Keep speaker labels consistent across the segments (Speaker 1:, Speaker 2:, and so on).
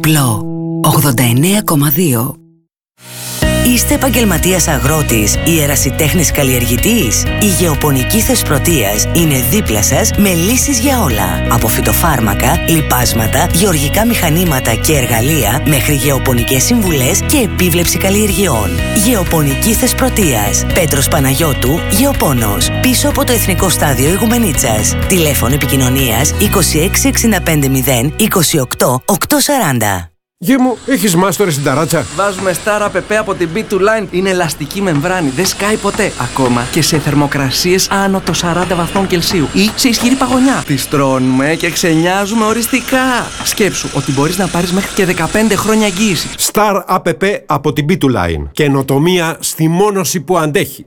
Speaker 1: Γκλό 89,2. Είστε επαγγελματίας αγρότης ή ερασιτέχνης καλλιεργητής? Η Γεωπονική Θεσπρωτείας είναι δίπλα σας με λύσεις για όλα. Από φυτοφάρμακα, λιπάσματα, γεωργικά μηχανήματα και εργαλεία μέχρι γεωπονικές συμβουλές και επίβλεψη καλλιεργειών. Γεωπονική Θεσπρωτείας. Πέτρος Παναγιώτου, Γεωπόνος. Πίσω από το Εθνικό Στάδιο Ηγουμενίτσας. Τηλέφωνο επικοινωνίας 26650 28 840.
Speaker 2: Γε μου, έχεις μάστορες στην ταράτσα?
Speaker 3: Βάζουμε Star APP από την B2Line. Είναι ελαστική μεμβράνη, δεν σκάει ποτέ. Ακόμα και σε θερμοκρασίες άνω των 40 βαθμών Κελσίου ή σε ισχυρή παγωνιά. Τις τρώνουμε και ξενιάζουμε οριστικά. Σκέψου ότι μπορείς να πάρεις μέχρι και 15 χρόνια εγγύηση.
Speaker 2: Star APP από την B2Line. Καινοτομία στη μόνωση που αντέχει.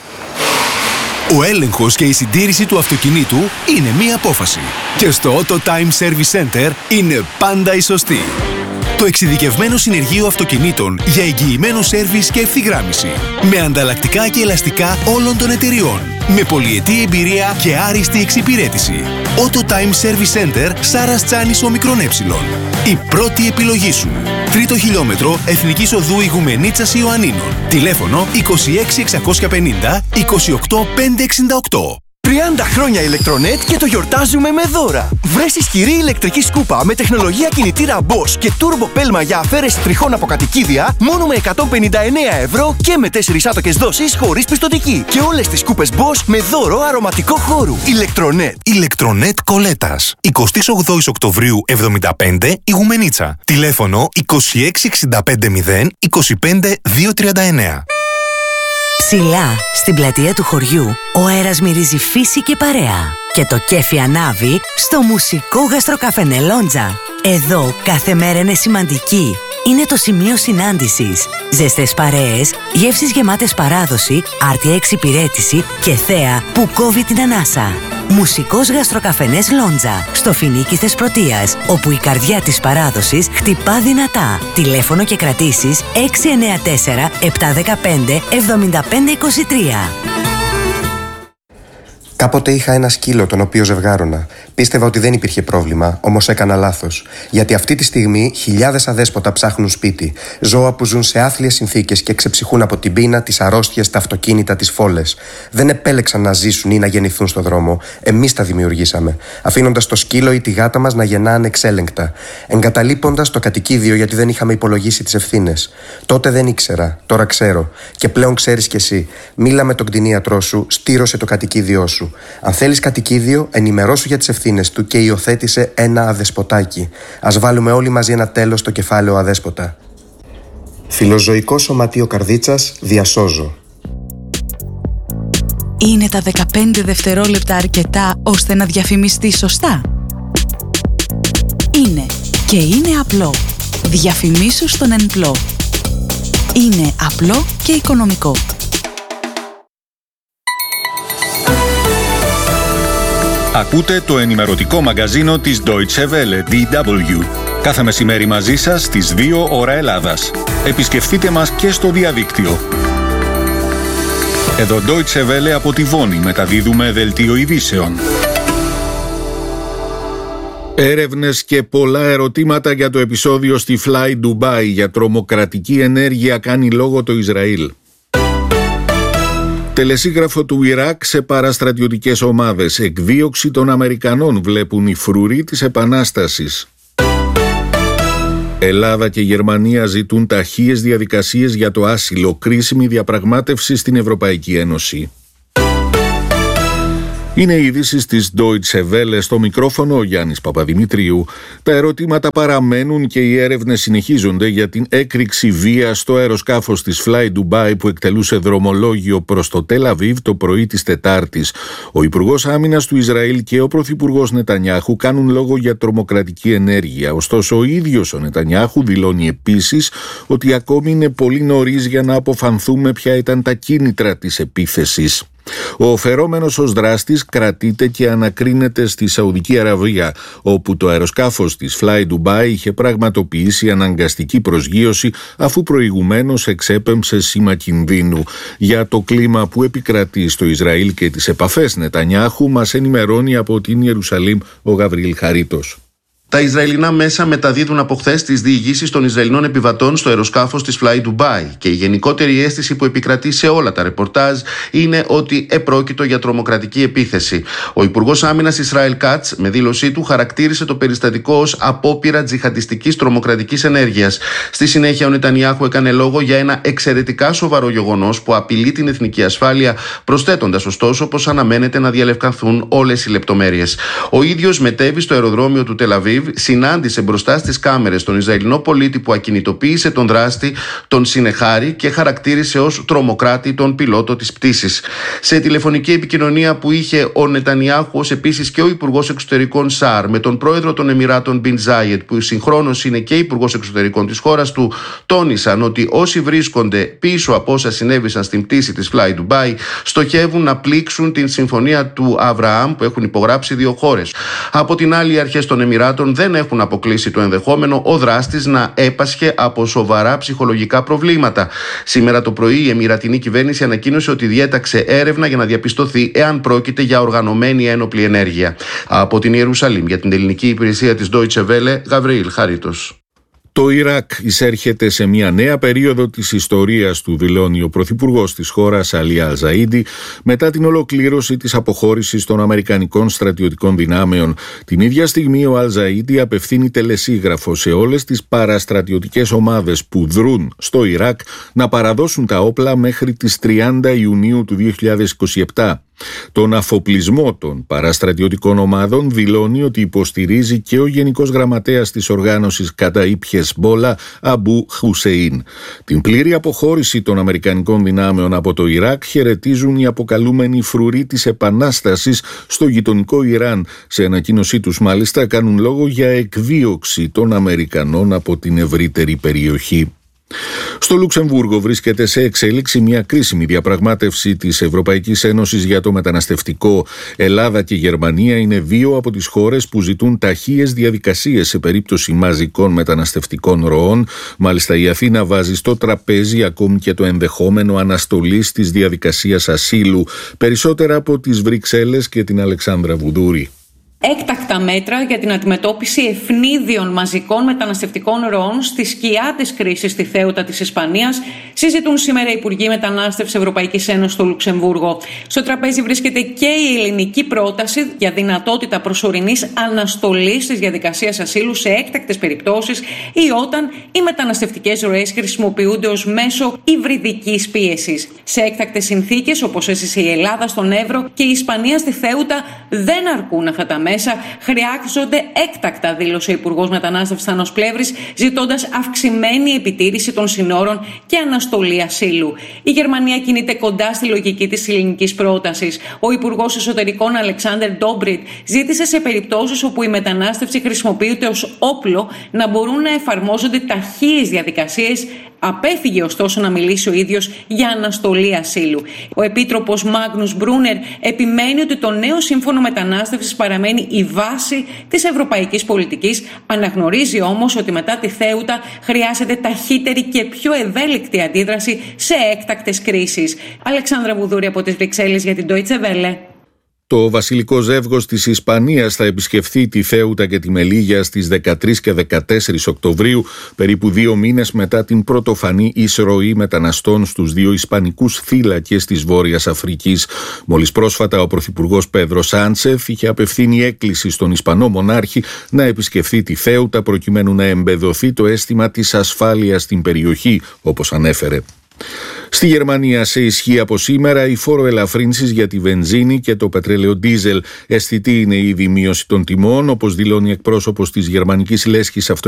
Speaker 4: Ο έλεγχος και η συντήρηση του αυτοκινήτου είναι μία απόφαση. Και στο Auto Time Service Center είναι πάντα η σωστή. Το εξειδικευμένο συνεργείο αυτοκινήτων για εγγυημένο σέρβις και ευθυγράμμιση. Με ανταλλακτικά και ελαστικά όλων των εταιριών. Με πολυετή εμπειρία και άριστη εξυπηρέτηση. Auto Time Service Center Σάρας Τσάνης Ομικρόν Έψιλον. Η πρώτη επιλογή σου. 3ο χιλιόμετρο Εθνικής Οδού Ηγουμενίτσας Ιωαννίνων. Τηλέφωνο 26650 28568.
Speaker 5: 30 χρόνια Ηλεκτρονέτ και το γιορτάζουμε με δώρα. Βρες ισχυρή ηλεκτρική σκούπα με τεχνολογία κινητήρα Bosch και turbo πέλμα για αφαίρεση τριχών από κατοικίδια μόνο με 159 ευρώ και με 4 άτοκες δόσεις χωρίς πιστωτική. Και όλες τις σκούπες Bosch με δώρο αρωματικό χώρου. Ηλεκτρονέτ.
Speaker 4: Ηλεκτρονέτ Κολέτας. 28 Οκτωβρίου 75 Ηγουμενίτσα. Τηλέφωνο 26650 25239.
Speaker 1: Ψηλά, στην πλατεία του χωριού, ο αέρας μυρίζει φύση και παρέα. Και το κέφι ανάβει στο μουσικό γαστροκαφενέ Λόντζα. Εδώ κάθε μέρα είναι σημαντική. Είναι το σημείο συνάντησης. Ζεστές παρέες, γεύσεις γεμάτες παράδοση, άρτια εξυπηρέτηση και θέα που κόβει την ανάσα. Μουσικός γαστροκαφενές Λόντζα, στο Φοινίκι Θεσπρωτείας, όπου η καρδιά της παράδοσης χτυπά δυνατά. Τηλέφωνο και κρατήσεις 694 715 7523.
Speaker 6: Κάποτε είχα ένα σκύλο τον οποίο ζευγάρωνα. Πίστευα ότι δεν υπήρχε πρόβλημα, όμως έκανα λάθος. Γιατί αυτή τη στιγμή χιλιάδες αδέσποτα ψάχνουν σπίτι. Ζώα που ζουν σε άθλιες συνθήκες και ξεψυχούν από την πείνα, τις αρρώστιες, τα αυτοκίνητα, τις φόλες. Δεν επέλεξαν να ζήσουν ή να γεννηθούν στον δρόμο. Εμείς τα δημιουργήσαμε. Αφήνοντας το σκύλο ή τη γάτα μας να γεννά ανεξέλεγκτα. Εγκαταλείποντας το κατοικίδιο γιατί δεν είχαμε υπολογίσει τις ευθύνες. Τότε δεν ήξερα, τώρα ξέρω. Και πλέον ξέρεις κι εσύ. Μίλα με τον κτηνίατρό σου, στήρωσε το κατοικίδιό σου. Αν θέλεις κατοικίδιο, ενημερώσου για τις ευθύνες του και υιοθέτησε ένα αδεσποτάκι. Ας βάλουμε όλοι μαζί ένα τέλος στο κεφάλαιο αδέσποτα. Φιλοζωικό Σωματείο Καρδίτσας, διασώζω.
Speaker 7: Είναι τα 15 δευτερόλεπτα αρκετά ώστε να διαφημιστεί σωστά? Είναι και είναι απλό. Διαφημίσου στον ΕΝΠΛΟ. Είναι απλό και οικονομικό.
Speaker 8: Ακούτε το ενημερωτικό μαγκαζίνο της Deutsche Welle, DW. Κάθε μεσημέρι μαζί σας στις 2 ώρα Ελλάδας. Επισκεφτείτε μας και στο διαδίκτυο. Εδώ Deutsche Welle από τη Βόνη μεταδίδουμε δελτίο ειδήσεων. Έρευνες και πολλά ερωτήματα για το επεισόδιο στη Fly Dubai. Για τρομοκρατική ενέργεια κάνει λόγο το Ισραήλ. Τελεσίγραφο του Ιράκ σε παραστρατιωτικές ομάδες. Εκδίωξη των Αμερικανών βλέπουν οι φρουροί της Επανάστασης. Ελλάδα και Γερμανία ζητούν ταχείες διαδικασίες για το άσυλο. Κρίσιμη διαπραγμάτευση στην Ευρωπαϊκή Ένωση. Είναι οι ειδήσεις της Deutsche Welle, στο μικρόφωνο ο Γιάννης Παπαδημητρίου. Τα ερωτήματα παραμένουν και οι έρευνες συνεχίζονται για την έκρηξη βίας στο αεροσκάφος της Fly Dubai που εκτελούσε δρομολόγιο προς το Τελ Αβίβ το πρωί της Τετάρτης. Ο Υπουργός Άμυνας του Ισραήλ και ο Πρωθυπουργός Νετανιάχου κάνουν λόγο για τρομοκρατική ενέργεια. Ωστόσο, ο ίδιος ο Νετανιάχου δηλώνει επίσης ότι ακόμη είναι πολύ νωρίς για να αποφανθούμε ποια ήταν τα κίνητρα της επίθεσης. Ο φερόμενος ως δράστης κρατείται και ανακρίνεται στη Σαουδική Αραβία, όπου το αεροσκάφος της Fly Dubai είχε πραγματοποιήσει αναγκαστική προσγείωση αφού προηγουμένως εξέπεμψε σήμα κινδύνου. Για το κλίμα που επικρατεί στο Ισραήλ και τις επαφές Νετανιάχου μας ενημερώνει από την Ιερουσαλήμ ο Γαβριήλ Χαρίτος.
Speaker 9: Τα Ισραηλινά μέσα μεταδίδουν από χθες τις διηγήσεις των Ισραηλινών επιβατών στο αεροσκάφος της Fly Dubai και η γενικότερη αίσθηση που επικρατεί σε όλα τα ρεπορτάζ είναι ότι επρόκειτο για τρομοκρατική επίθεση. Ο Υπουργός Άμυνας Ισραήλ Κάτς, με δήλωσή του, χαρακτήρισε το περιστατικό ως απόπειρα τζιχαντιστικής τρομοκρατικής ενέργειας. Στη συνέχεια, ο Νετανιάχου έκανε λόγο για ένα εξαιρετικά σοβαρό γεγονός που απειλεί την εθνική ασφάλεια, προσθέτοντας ωστόσο πως αναμένεται να διαλευκανθούν όλες οι λεπτομέρειες. Ο ίδιος μετέβη στο αεροδρόμιο του Τελαβίβ, συνάντησε μπροστά στις κάμερες τον Ισραηλινό πολίτη που ακινητοποίησε τον δράστη, τον συνεχάρη και χαρακτήρισε ως τρομοκράτη τον πιλότο της πτήσης. Σε τηλεφωνική επικοινωνία που είχε ο Νετανιάχου, ως επίσης και ο Υπουργός Εξωτερικών Σαρ, με τον πρόεδρο των Εμιράτων Μπιν Ζάιετ, που συγχρόνως είναι και Υπουργός Εξωτερικών της χώρας του, τόνισαν ότι όσοι βρίσκονται πίσω από όσα συνέβησαν στην πτήση της Fly Dubai στοχεύουν να πλήξουν την συμφωνία του Αβραάμ που έχουν υπογράψει δύο χώρες. Από την άλλη, οι αρχές των Εμιράτων δεν έχουν αποκλείσει το ενδεχόμενο ο δράστης να έπασχε από σοβαρά ψυχολογικά προβλήματα. Σήμερα το πρωί η Εμιρατινή κυβέρνηση ανακοίνωσε ότι διέταξε έρευνα για να διαπιστωθεί εάν πρόκειται για οργανωμένη ένοπλη ενέργεια. Από την Ιερουσαλήμ για την ελληνική υπηρεσία της Deutsche Welle, Γαβριήλ Χαρίτος.
Speaker 8: Το Ιράκ εισέρχεται σε μια νέα περίοδο της ιστορίας του, δηλώνει ο πρωθυπουργός της χώρας Αλί Αλ-Ζαΐντι, μετά την ολοκλήρωση της αποχώρησης των Αμερικανικών στρατιωτικών δυνάμεων. Την ίδια στιγμή ο Αλ-Ζαΐντι απευθύνει τελεσίγραφο σε όλες τις παραστρατιωτικές ομάδες που δρούν στο Ιράκ να παραδώσουν τα όπλα μέχρι τις 30 Ιουνίου του 2027. Τον αφοπλισμό των παραστρατιωτικών ομάδων δηλώνει ότι υποστηρίζει και ο Γενικός Γραμματέας της οργάνωσης Καταΐμπ Χεσμπόλα, Αμπού Χουσεΐν. Την πλήρη αποχώρηση των Αμερικανικών δυνάμεων από το Ιράκ χαιρετίζουν οι αποκαλούμενοι φρουροί της Επανάστασης στο γειτονικό Ιράν. Σε ανακοίνωσή τους μάλιστα κάνουν λόγο για εκδίωξη των Αμερικανών από την ευρύτερη περιοχή. Στο Λουξεμβούργο βρίσκεται σε εξέλιξη μια κρίσιμη διαπραγμάτευση της Ευρωπαϊκής Ένωσης για το μεταναστευτικό. Ελλάδα και Γερμανία είναι δύο από τις χώρες που ζητούν ταχείες διαδικασίες σε περίπτωση μαζικών μεταναστευτικών ροών. Μάλιστα, η Αθήνα βάζει στο τραπέζι ακόμη και το ενδεχόμενο αναστολής της διαδικασίας ασύλου. Περισσότερα από τις Βρυξέλλες και την Αλεξάνδρα Βουδούρη.
Speaker 10: Έκτακτα μέτρα για την αντιμετώπιση ευνίδιων μαζικών μεταναστευτικών ροών στη σκιά της κρίσης στη Θέουτα της Ισπανίας συζητούν σήμερα οι Υπουργοί Μετανάστευσης Ευρωπαϊκής Ένωσης στο Λουξεμβούργο. Στο τραπέζι βρίσκεται και η ελληνική πρόταση για δυνατότητα προσωρινής αναστολής της διαδικασίας ασύλου σε έκτακτες περιπτώσεις ή όταν οι μεταναστευτικές ροές χρησιμοποιούνται ως μέσο υβριδικής πίεσης. Σε έκτακτες συνθήκες, όπως έζησε η Ελλάδα στον Εύρο και η Ισπανία στη Θέουτα, δεν αρκούν αυτά τα μέσα, χρειάζονται έκτακτα, δήλωσε ο Υπουργός Μετανάστευσης Θάνος Πλεύρης, ζητώντας αυξημένη επιτήρηση των συνόρων και αναστολή ασύλου. Η Γερμανία κινείται κοντά στη λογική της ελληνικής πρότασης. Ο Υπουργός Εσωτερικών Αλεξάντερ Ντόμπριτ ζήτησε σε περιπτώσεις όπου η μετανάστευση χρησιμοποιείται ως όπλο να μπορούν να εφαρμόζονται ταχείες διαδικασίες. Απέφυγε ωστόσο να μιλήσει ο ίδιος για αναστολή ασύλου. Ο Επίτροπος Μάγνους Μπρούνερ επιμένει ότι το νέο σύμφωνο μετανάστευσης παραμένει η βάση της ευρωπαϊκής πολιτικής. Αναγνωρίζει όμως ότι μετά τη Θέουτα χρειάζεται ταχύτερη και πιο ευέλικτη αντίδραση σε έκτακτες κρίσεις. Αλεξάνδρα Βουδούρη από τις Βρυξέλλες για την Deutsche Welle.
Speaker 8: Το βασιλικό ζεύγος της Ισπανίας θα επισκεφθεί τη Θέουτα και τη Μελίγια στις 13 και 14 Οκτωβρίου, περίπου 2 μήνες μετά την πρωτοφανή εισρωή μεταναστών στους 2 ισπανικούς θύλακες της Βόρειας Αφρικής. Μόλις πρόσφατα ο Πρωθυπουργός Πέδρο Σάντσεθ είχε απευθύνει έκκληση στον Ισπανό μονάρχη να επισκεφθεί τη Θέουτα προκειμένου να εμπεδοθεί το αίσθημα της ασφάλειας στην περιοχή, όπως ανέφερε. Στη Γερμανία σε ισχύ από σήμερα οι φόροελαφρύνσεις για τη βενζίνη και το πετρέλαιο ντίζελ. Αισθητή είναι ήδη η μείωση των τιμών, όπως δηλώνει εκπρόσωπος της γερμανικής λέσχης